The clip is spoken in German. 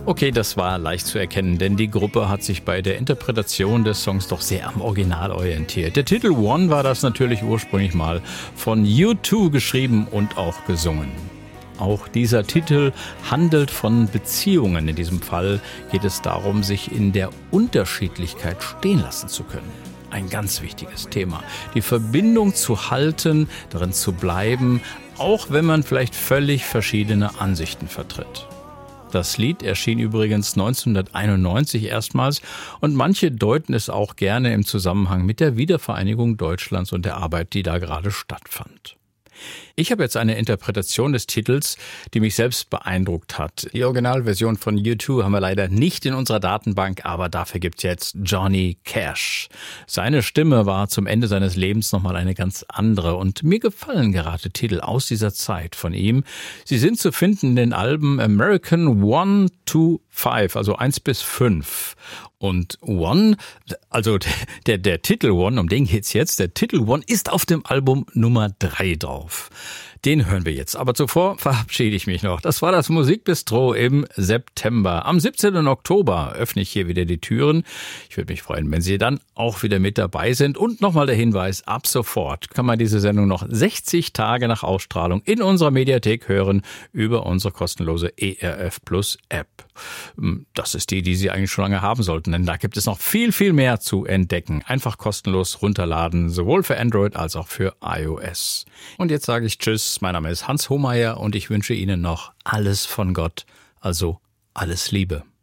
Okay, das war leicht zu erkennen, denn die Gruppe hat sich bei der Interpretation des Songs doch sehr am Original orientiert. Der Titel One war das natürlich ursprünglich mal von U2 geschrieben und auch gesungen. Auch dieser Titel handelt von Beziehungen. In diesem Fall geht es darum, sich in der Unterschiedlichkeit stehen lassen zu können. Ein ganz wichtiges Thema. Die Verbindung zu halten, darin zu bleiben, auch wenn man vielleicht völlig verschiedene Ansichten vertritt. Das Lied erschien übrigens 1991 erstmals und manche deuten es auch gerne im Zusammenhang mit der Wiedervereinigung Deutschlands und der Arbeit, die da gerade stattfand. Ich habe jetzt eine Interpretation des Titels, die mich selbst beeindruckt hat. Die Originalversion von U2 haben wir leider nicht in unserer Datenbank, aber dafür gibt's jetzt Johnny Cash. Seine Stimme war zum Ende seines Lebens nochmal eine ganz andere und mir gefallen gerade Titel aus dieser Zeit von ihm. Sie sind zu finden in den Alben American 1 to 5, also 1 bis 5. Und One, also der Titel One, um den geht's jetzt, der Titel One ist auf dem Album Nummer 3 drauf. Den hören wir jetzt. Aber zuvor verabschiede ich mich noch. Das war das Musikbistro im September. Am 17. Oktober öffne ich hier wieder die Türen. Ich würde mich freuen, wenn Sie dann auch wieder mit dabei sind. Und nochmal der Hinweis, ab sofort kann man diese Sendung noch 60 Tage nach Ausstrahlung in unserer Mediathek hören über unsere kostenlose ERF Plus App. Das ist die Sie eigentlich schon lange haben sollten, denn da gibt es noch viel, viel mehr zu entdecken. Einfach kostenlos runterladen, sowohl für Android als auch für iOS. Und jetzt sage ich Tschüss. Mein Name ist Hans Hohmeier und ich wünsche Ihnen noch alles von Gott, also alles Liebe.